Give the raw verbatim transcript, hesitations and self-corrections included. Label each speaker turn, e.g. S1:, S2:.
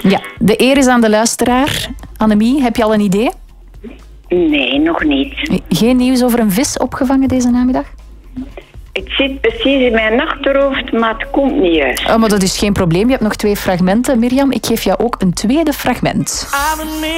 S1: Ja, de eer is aan de luisteraar. Annemie, heb je al een idee?
S2: Nee, nog niet.
S1: Geen nieuws over een vis opgevangen deze namiddag?
S2: Het zit precies in mijn achterhoofd, maar het komt niet uit.
S1: Oh, maar dat is geen probleem. Je hebt nog twee fragmenten. Mirjam, ik geef jou ook een tweede fragment.